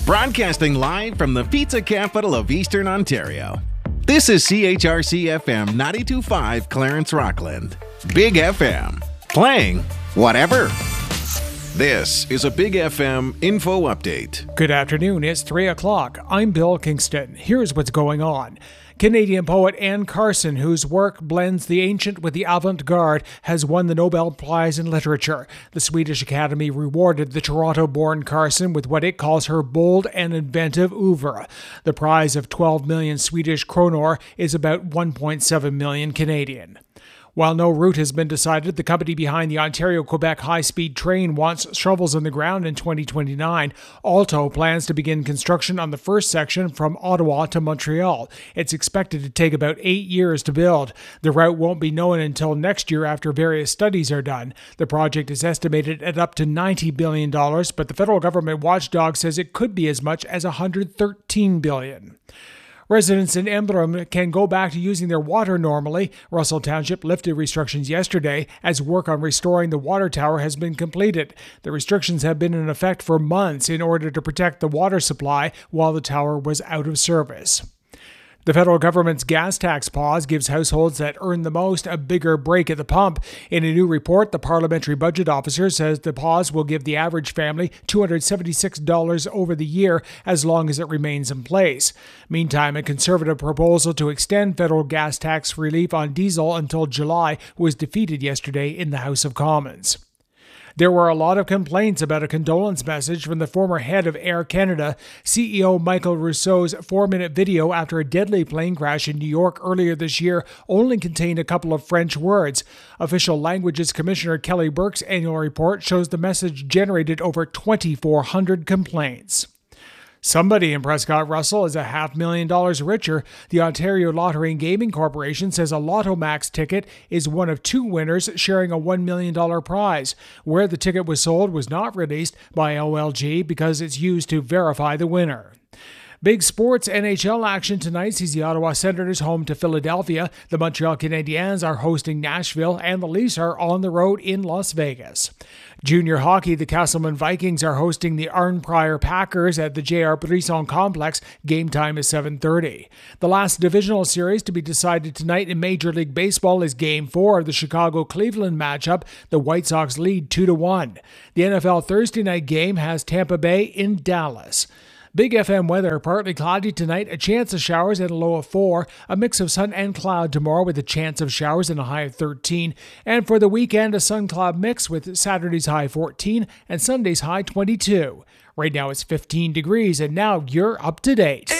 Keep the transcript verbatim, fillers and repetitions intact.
Broadcasting live from the pizza capital of Eastern Ontario. This is C H R C F M ninety-two point five Clarence Rockland. Big F M. Playing whatever. This is a Big F M info update. Good afternoon. It's three o'clock. I'm Bill Kingston. Here's what's going on. Canadian poet Anne Carson, whose work blends the ancient with the avant-garde, has won the Nobel Prize in Literature. The Swedish Academy rewarded the Toronto-born Carson with what it calls her bold and inventive oeuvre. The prize of twelve million Swedish kronor is about one point seven million Canadian. While no route has been decided, the company behind the Ontario-Quebec high-speed train wants shovels in the ground in twenty twenty-nine. Alto plans to begin construction on the first section from Ottawa to Montreal. It's expected to take about eight years to build. The route won't be known until next year after various studies are done. The project is estimated at up to ninety billion dollars, but the federal government watchdog says it could be as much as one hundred thirteen billion dollars. Residents in Emblem can go back to using their water normally. Russell Township lifted restrictions yesterday as work on restoring the water tower has been completed. The restrictions have been in effect for months in order to protect the water supply while the tower was out of service. The federal government's gas tax pause gives households that earn the most a bigger break at the pump. In a new report, the Parliamentary Budget Officer says the pause will give the average family two hundred seventy-six dollars over the year as long as it remains in place. Meantime, a Conservative proposal to extend federal gas tax relief on diesel until July was defeated yesterday in the House of Commons. There were a lot of complaints about a condolence message from the former head of Air Canada. C E O Michael Rousseau's four-minute video after a deadly plane crash in New York earlier this year only contained a couple of French words. Official Languages Commissioner Kelly Burke's annual report shows the message generated over twenty-four hundred complaints. Somebody in Prescott Russell is a half million dollars richer. The Ontario Lottery and Gaming Corporation says a Lotto Max ticket is one of two winners sharing a one million dollars prize. Where the ticket was sold was not released by O L G because it's used to verify the winner. Big sports N H L action tonight sees the Ottawa Senators home to Philadelphia. The Montreal Canadiens are hosting Nashville, and the Leafs are on the road in Las Vegas. Junior hockey, the Castleman Vikings are hosting the Arnprior Packers at the J R Brisson Complex. Game time is seven thirty. The last divisional series to be decided tonight in Major League Baseball is Game four of the Chicago-Cleveland matchup. The White Sox lead two to one. The N F L Thursday night game has Tampa Bay in Dallas. Big F M weather, partly cloudy tonight, a chance of showers at a low of four, a mix of sun and cloud tomorrow with a chance of showers and a high of thirteen, and for the weekend a sun-cloud mix with Saturday's high fourteen and Sunday's high twenty-two. Right now it's fifteen degrees, and now you're up to date.